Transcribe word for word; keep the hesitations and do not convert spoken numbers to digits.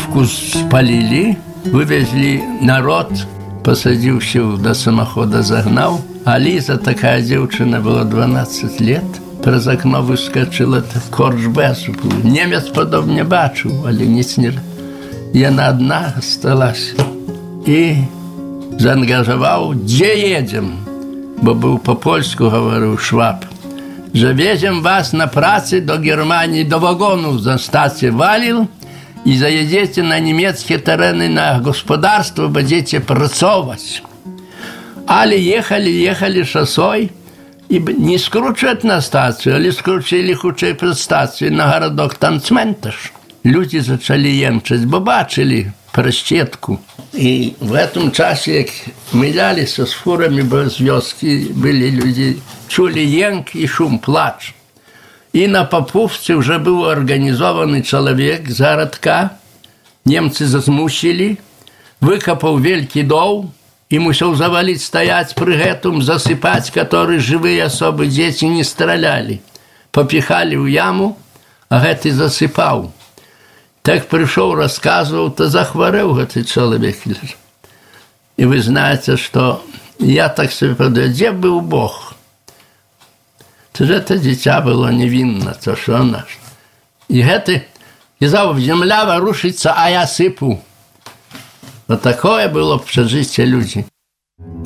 парковку спалили, вывезли народ, посадил до самохода, загнал. А Лиза, такая девчина, было дванадцать лет, праз окно выскочила, корч бесу. Немец подобно не бачил, але nic не... И она одна осталась. И заангажировал, где едем, бо был по-польску, говорил Шваб. Завезем вас на працы до Германии, до вагонов за стацию валил, и заедете на немецкие терены, на господарство, будете працовать. Але ехали, ехали шосой, и не скручивают на стацию, але скручили худшей пред стацию на городок Танцментаж. Люди зачали емчить, бо бачили прощетку. И в этом часе, как милялись с фурами, бо з вёски были люди, чули янк и шум, плач. И на Попувці уже был организованный человек з городка. Немцы зазмусили, выкопал великий дол и мусил завалить, стоять при этом, засыпать, которые живые особы, дети не стреляли. Попихали в яму, а гэты засыпал. Так пришел, рассказывал, то захворел этот человек. И вы знаете, что я так себе подумал, где был Бог? То же это дитя было невинно, то что оно. И это, сказал, земля ворушится, а я сыпу. Вот такое было в общежитии люди.